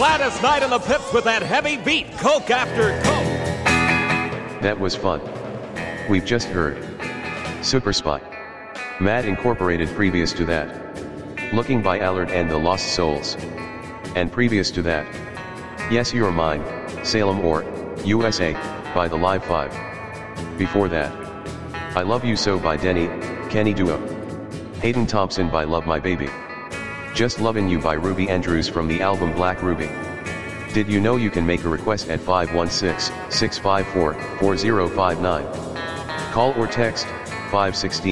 Gladys Knight and the Pips with that heavy beat, Coke After Coke. That was fun. We've just heard Super Spy. Mad Incorporated previous to that. Looking by Allard and the Lost Souls. And previous to that. Yes You're Mine, Salem or USA, by the Live 5. Before that. I Love You So by Denny, Kenny Duo. Hayden Thompson by Love My Baby. Just Lovin' You by Ruby Andrews from the album Black Ruby. Did you know you can make a request at 516-654-4059? Call or text 516